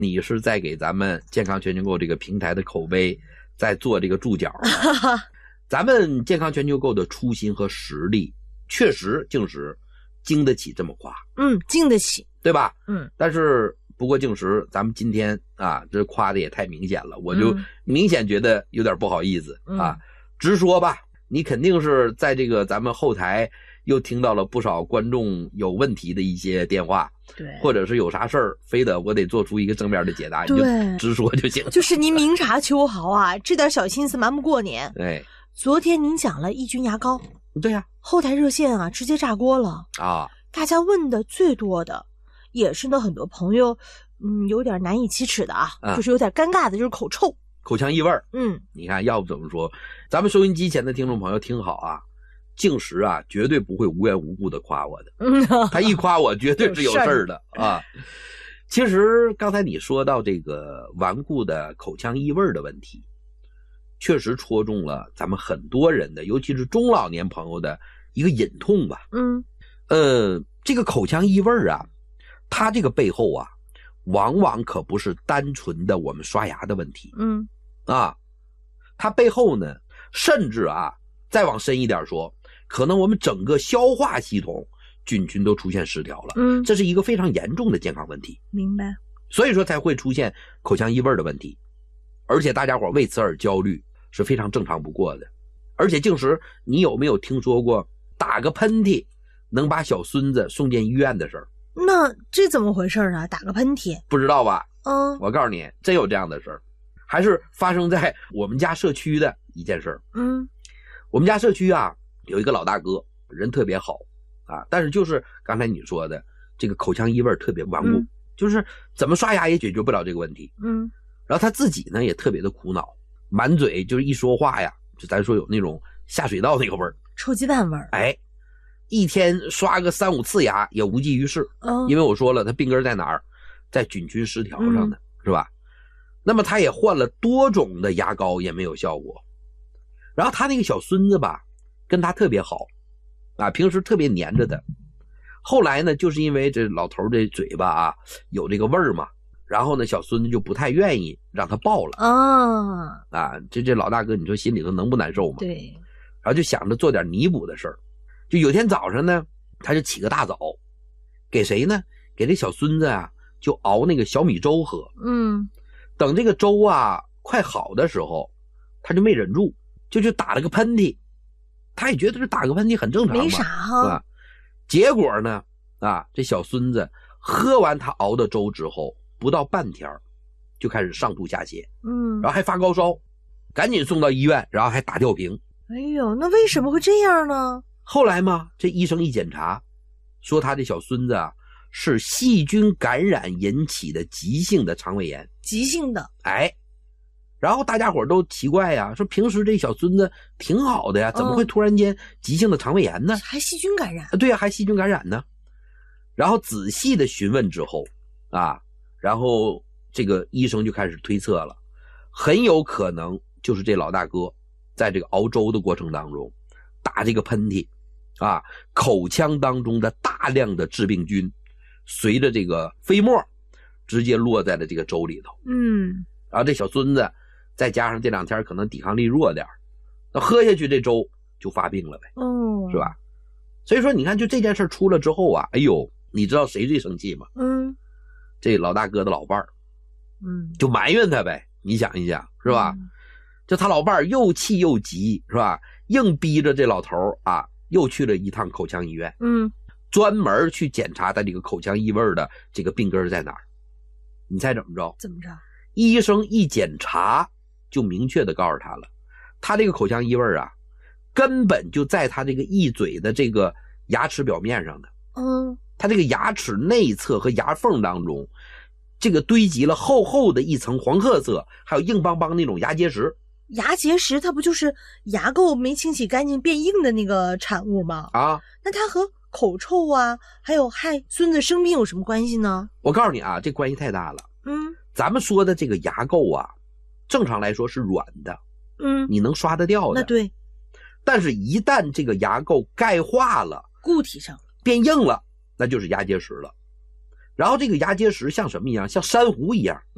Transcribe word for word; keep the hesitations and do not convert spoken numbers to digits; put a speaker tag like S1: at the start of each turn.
S1: 你是在给咱们健康全球购这个平台的口碑在做这个注脚咱们健康全球购的初心和实力确实竟是经得起这么夸，
S2: 嗯，经得起，
S1: 对吧？
S2: 嗯，
S1: 但是不过竟是咱们今天啊，这夸的也太明显了，我就明显觉得有点不好意思、嗯、啊。直说吧，你肯定是在这个咱们后台又听到了不少观众有问题的一些电话，
S2: 对，
S1: 或者是有啥事儿，非得我得做出一个正面的解答，你就直说就行。
S2: 就是您明察秋毫啊，这点小心思瞒不过您。
S1: 哎，
S2: 昨天您讲了抑菌牙膏，
S1: 对呀、啊，
S2: 后台热线啊直接炸锅了
S1: 啊！
S2: 大家问的最多的，也是呢很多朋友嗯有点难以启齿的啊，啊就是有点尴尬的，就是口臭、
S1: 口腔异味。
S2: 嗯，
S1: 你看，要不怎么说，咱们收音机前的听众朋友听好啊。静时啊，绝对不会无缘无故的夸我的，嗯、他一夸我，绝对是有事儿的啊。其实刚才你说到这个顽固的口腔异味的问题，确实戳中了咱们很多人的，尤其是中老年朋友的一个隐痛吧。
S2: 嗯，
S1: 呃，这个口腔异味啊，它这个背后啊，往往可不是单纯的我们刷牙的问题。
S2: 嗯，
S1: 啊，它背后呢，甚至啊，再往深一点说。可能我们整个消化系统菌群都出现失调了，
S2: 嗯，
S1: 这是一个非常严重的健康问题。
S2: 明白。
S1: 所以说才会出现口腔异味的问题，而且大家伙为此而焦虑是非常正常不过的。而且静时，你有没有听说过打个喷嚏能把小孙子送进医院的事儿？
S2: 那这怎么回事啊？打个喷嚏？
S1: 不知道吧？
S2: 嗯，
S1: 我告诉你，真有这样的事儿，还是发生在我们家社区的一件事儿。
S2: 嗯，
S1: 我们家社区啊。有一个老大哥，人特别好啊，但是就是刚才你说的这个口腔异味特别顽固、嗯、就是怎么刷牙也解决不了这个问题。
S2: 嗯，
S1: 然后他自己呢也特别的苦恼，满嘴就是一说话呀，就咱说有那种下水道那个味儿，
S2: 臭鸡蛋味儿。
S1: 哎，一天刷个三五次牙也无济于事。
S2: 嗯，
S1: 因为我说了，他病根在哪儿？在菌群失调上呢、嗯、是吧？那么他也换了多种的牙膏也没有效果。然后他那个小孙子吧跟他特别好啊，平时特别黏着他。后来呢，就是因为这老头这嘴巴啊有这个味儿嘛，然后呢，小孙子就不太愿意让他抱了
S2: 啊
S1: 啊，这这老大哥，你说心里头能不难受吗？
S2: 对，
S1: 然后就想着做点弥补的事儿。就有天早上呢，他就起个大早，给谁呢？给这小孙子啊，就熬那个小米粥喝。
S2: 嗯，
S1: 等这个粥啊快好的时候，他就没忍住，就去打了个喷嚏。他也觉得这打个喷嚏很正常嘛，
S2: 没啥哈、
S1: 啊。结果呢，啊，这小孙子喝完他熬的粥之后，不到半天就开始上吐下泻，
S2: 嗯，
S1: 然后还发高烧，赶紧送到医院，然后还打吊瓶。
S2: 哎呦，那为什么会这样呢？
S1: 后来嘛，这医生一检查，说他这小孙子啊是细菌感染引起的急性的肠胃炎，
S2: 急性的，
S1: 哎。然后大家伙都奇怪呀，说平时这小孙子挺好的呀，怎么会突然间急性的肠胃炎呢？
S2: 还细菌感染？
S1: 对呀，还细菌感染呢。然后仔细的询问之后啊，然后这个医生就开始推测了，很有可能就是这老大哥在这个熬粥的过程当中打这个喷嚏啊，口腔当中的大量的致病菌随着这个飞沫直接落在了这个粥里头。
S2: 嗯，
S1: 然后这小孙子再加上这两天可能抵抗力弱点，那喝下去这粥就发病了呗，
S2: 哦，
S1: 是吧？所以说你看，就这件事出了之后啊，哎呦，你知道谁最生气吗？
S2: 嗯，
S1: 这老大哥的老伴儿，
S2: 嗯，
S1: 就埋怨他呗。你想一想，是吧？嗯、就他老伴儿又气又急，是吧？硬逼着这老头啊，又去了一趟口腔医院，
S2: 嗯，
S1: 专门去检查他这个口腔异味的这个病根在哪儿。你猜怎么着？
S2: 怎么着？
S1: 医生一检查就明确的告诉他了，他这个口腔异味啊，根本就在他这个一嘴的这个牙齿表面上的。
S2: 嗯，
S1: 他这个牙齿内侧和牙缝当中，这个堆积了厚厚的一层黄褐色，还有硬邦邦那种牙结石。
S2: 牙结石它不就是牙垢没清洗干净变硬的那个产物吗？
S1: 啊，
S2: 那它和口臭啊，还有害孙子生病有什么关系呢？
S1: 我告诉你啊，这关系太大了。
S2: 嗯，
S1: 咱们说的这个牙垢啊，正常来说是软的，
S2: 嗯，
S1: 你能刷得掉的。
S2: 那对。
S1: 但是一旦这个牙垢钙化了，
S2: 固体上了，
S1: 变硬了，那就是牙结石了。然后这个牙结石像什么一样？像珊瑚一样，